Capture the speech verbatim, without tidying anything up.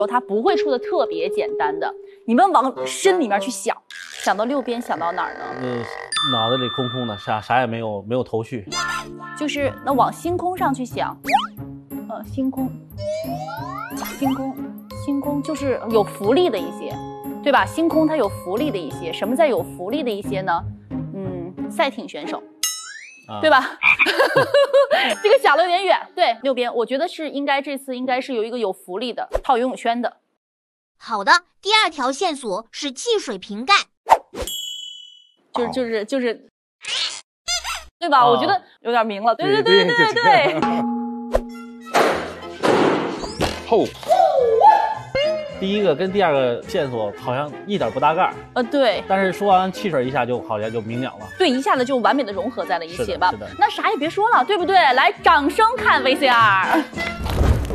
它不会出的特别简单的。你们往深里面去想，想到六边，想到哪儿呢？ 嗯，脑袋里空空的，啥啥也没有，没有头绪。 就是那往星空上去想，呃，星空，星空，星空就是有浮力的一些，对吧？星空它有浮力的一些，什么叫有浮力的一些呢？嗯，赛艇选手。啊、对吧？这个想的有点远。对，六边，我觉得是应该这次应该是有一个有浮力的套游泳圈的。 好的，第二条线索是汽水瓶盖， 就是就是就是，对吧？哦、我觉得有点明了。对对对对对对。 后。第一个跟第二个线索好像一点不搭盖呃，对。 但是说完汽水一下就好像就明了了。 对，一下子就完美的融合在了一起吧。 是的，是的。 那啥也别说了，对不对？来，掌声看 V C R。